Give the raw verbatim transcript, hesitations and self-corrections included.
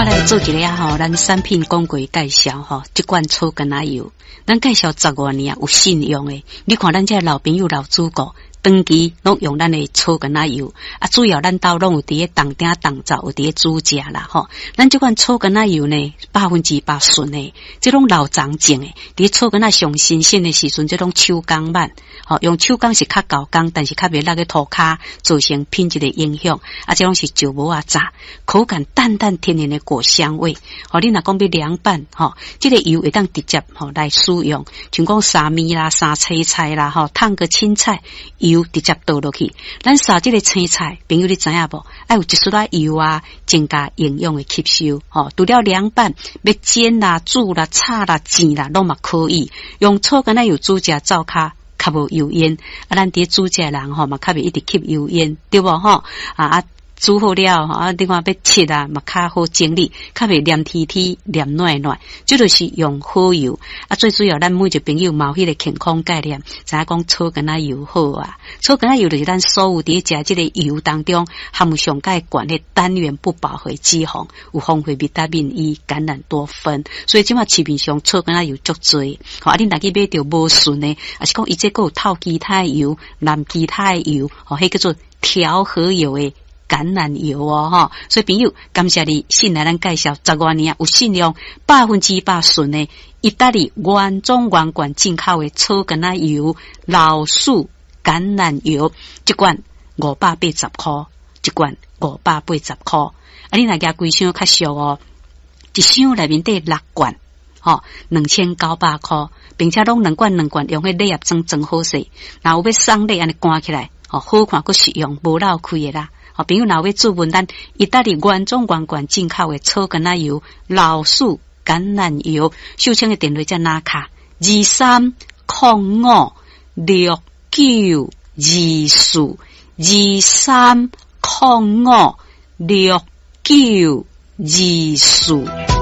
来做一个吼，咱产品广告介绍吼，这款草根仔油，咱介绍十多年有信用的。你看咱这老朋友老主顾，长期拢用咱的草根仔油，啊，主要咱兜拢有伫个当顶当灶，有伫个煮食啦吼。咱这款草根仔油呢，百分之百纯的，这种老长种的，伫草根仔上新鲜的时阵，这种手工慢，吼，用手工是较高工，但是较袂落个涂骹，造成品质的影响。啊，这种是石磨啊炸，口感淡淡甜甜的果香味。吼，你若讲要凉拌，吼，这个油会当直接吼来使用，像讲沙米啦、沙青菜啦，吼，烫个青菜油。直接倒落去，咱烧这个青菜，朋友你知影无？爱有一丝仔油啊，增加营养的吸收。吼，除了凉拌，要煎啦、煮啦、炒啦、煎啦，拢嘛可以。用草根仔油煮食灶骹较无油烟，啊，咱伫煮食人吼嘛较袂一直吸油烟，对无吼？啊啊！煮好了，啊，另外要切啊，嘛较好整理，较袂黏贴贴、黏软软。这就是用好油啊，最主要咱每一个朋友嘛有迄个健康概念，知影讲草根仔油好啊。草根仔油就是咱所有伫食这个油当中含有上介悬的单元不饱和脂肪，有丰富维他命 E、橄榄多酚，所以即马市面上草根仔油足多。吼，啊，恁若去买着无顺的，啊是讲伊这个有透其他的油、蓝其他的油，吼，迄叫做调和油的。橄榄油哦，哈，所以朋友，感谢你信来咱介绍十多年有信用，百分之百纯的意大利原装原罐进口的草根仔油、老树橄榄油，一罐五百八十块，一罐五百八十块。啊，你若加规箱较俗哦，一箱内面得六罐，吼，两千九百块，并且拢两罐两罐用迄礼盒装装好势，然后要送礼安尼关起来，吼，好看佫实用，无漏开的啦。好，朋友若要注文咱意大利原装原罐进口的草根仔油、老树橄榄油，秀清的电话在哪卡？二三零五六九二四，二三零五六九二四。